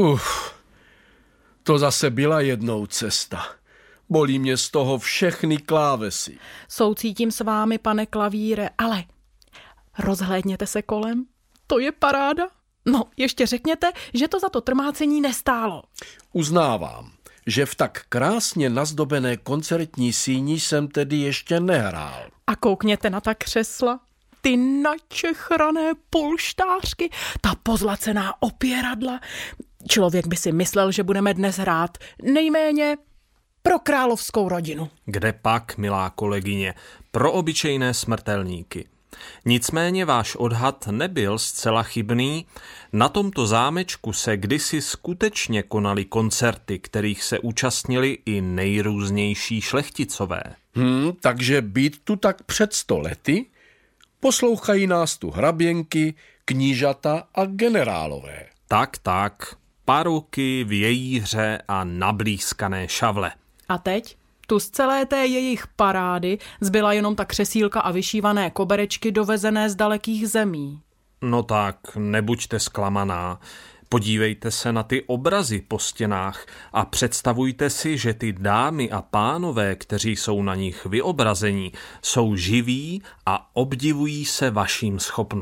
To zase byla jednou cesta. Bolí mě z toho všechny klávesy. Soucítím s vámi, pane klavíre, ale rozhlédněte se kolem. To je paráda. No, ještě řekněte, že to za to trmácení nestálo. Uznávám, že v tak krásně nazdobené koncertní síni jsem tedy ještě nehrál. A koukněte na ta křesla, ty načechrané polštářky, ta pozlacená opěradla. Člověk by si myslel, že budeme dnes hrát nejméně pro královskou rodinu. Kde pak, milá kolegyně, pro obyčejné smrtelníky. Nicméně váš odhad nebyl zcela chybný. Na tomto zámečku se kdysi skutečně konaly koncerty, kterých se účastnili i nejrůznější šlechticové. Takže být tu tak před 100 lety, poslouchají nás tu hraběnky, knížata a generálové. Tak, paruky, vějíře a nablízkané šavle. A teď? Tu z celé té jejich parády zbyla jenom ta křesílka a vyšívané koberečky dovezené z dalekých zemí. No tak, nebuďte zklamaná. Podívejte se na ty obrazy po stěnách a představujte si, že ty dámy a pánové, kteří jsou na nich vyobrazení, jsou živí a obdivují se vaším schopnostem.